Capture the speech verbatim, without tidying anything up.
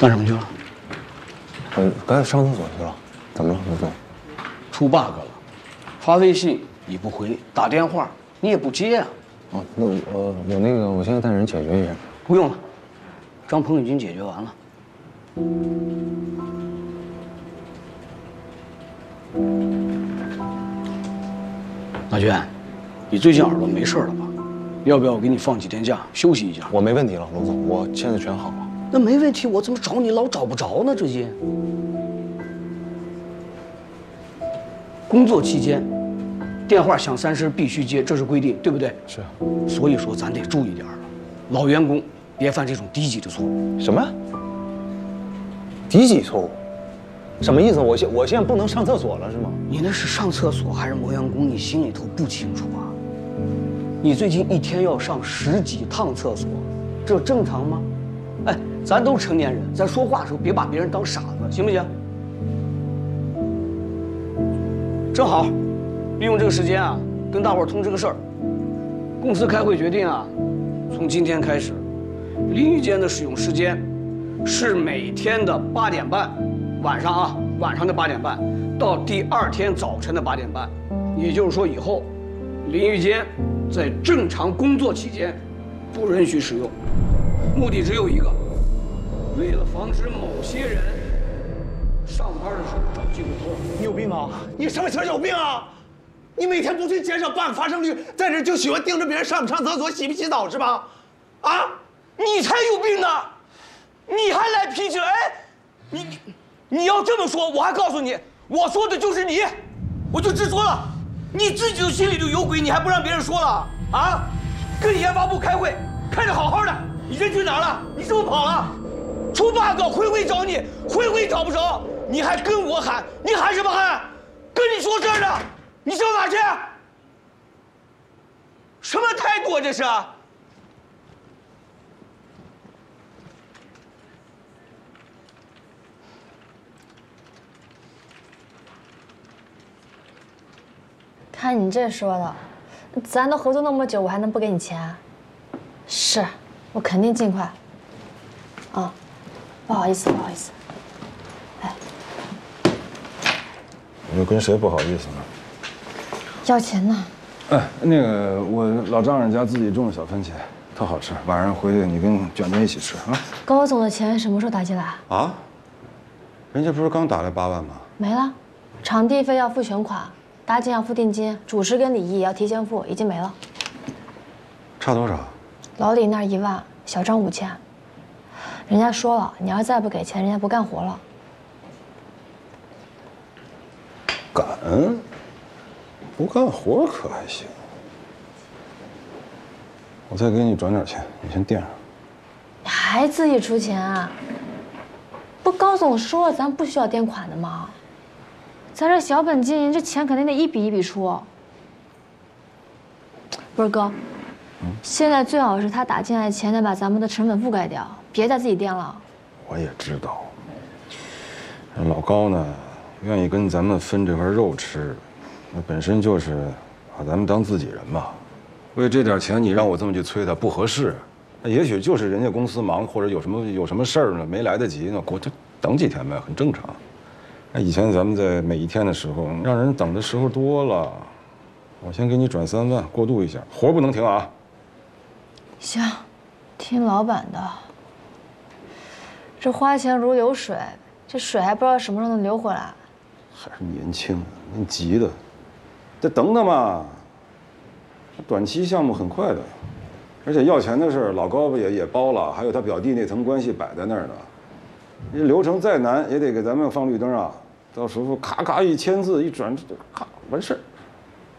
干什么去了？ 我刚才上厕所去了。怎么了，刘总？ 出 bug 了，发微信你不回，打电话你也不接啊。 哦，那我我那个，我现在带人解决一下。 不用了，张鹏已经解决完了。大娟，你最近耳朵没事了吧？要不要我给你放几天假，休息一下？ 我没问题了，龙总，我现在全好了。 那没问题，我怎么找你老找不着呢？最近工作期间，电话响三声必须接，这是规定，对不对？ 是。 所以说咱得注意点了，老员工别犯这种低级的错误。 什么？低级错误？什么意思？我现我现在不能上厕所了是吗？ 你那是上厕所还是磨洋工？你心里头不清楚啊？你最近一天要上十几趟厕所，这正常吗？哎，咱都是成年人，咱说话的时候别把别人当傻子，行不行？正好，利用这个时间啊，跟大伙儿通知个事儿。公司开会决定啊，从今天开始，淋浴间的使用时间是每天的八点半，晚上啊，晚上的八点半到第二天早晨的八点半。也就是说，以后淋浴间在正常工作期间不允许使用，目的只有一个，为了防止某些人上班的时候找借口偷懒。 你有病啊！你什么时候有病啊？你每天不去减少 bug 发生率，在这就喜欢盯着别人上不上厕所、洗不洗澡是吧？啊！ 你才有病呢！你还来批评？哎，你你你要这么说，我还告诉你，我说的就是你，我就直说了。你自己就心里就有鬼，你还不让别人说了啊？跟研发部开会，开得好好的，你人去哪儿了？你是不是跑了？出 bug 回回找你，回回找不着，你还跟我喊，你喊什么喊？跟你说事儿呢，你上哪去？什么态度啊这是？ 看你这说的，咱都合作那么久，我还能不给你钱？是，我肯定尽快。啊，不好意思，不好意思。哎， 你又跟谁不好意思呢？ 要钱呢。 哎，那个我老丈人家自己种的小番茄，特好吃，晚上回去你跟卷卷一起吃啊。 高总的钱什么时候打进来？ 啊？人家不是刚打来八万吗？ 没了，场地费要付全款。搭建要付定金，主持跟礼仪也要提前付，已经没了。 差多少？ 老李那儿一万，小张五千。人家说了，你要再不给钱，人家不干活了。 敢？不干活可还行。我再给你转点钱，你先垫上。 你还自己出钱啊？不，高总说了，咱不需要垫款的吗？咱这小本经营，这钱肯定得一笔一笔出。不是哥，嗯、现在最好是他打进来的钱得把咱们的成本覆盖掉，别再自己垫了。 我也知道，老高呢，愿意跟咱们分这块肉吃，那本身就是把咱们当自己人嘛。为这点钱，你让我这么去催他，不合适。那也许就是人家公司忙，或者有什么有什么事儿呢，没来得及呢，过就等几天呗，很正常。那以前咱们在每一天的时候，让人等的时候多了，我先给你转三万，过渡一下，活不能停啊。 行，听老板的。这花钱如流水，这水还不知道什么时候能流回来。 还是年轻，您急的，再等等嘛。短期项目很快的，而且要钱的事儿，老高不也也包了，还有他表弟那层关系摆在那儿呢。这流程再难，也得给咱们放绿灯啊！到时候咔咔一签字一转，咔完事儿。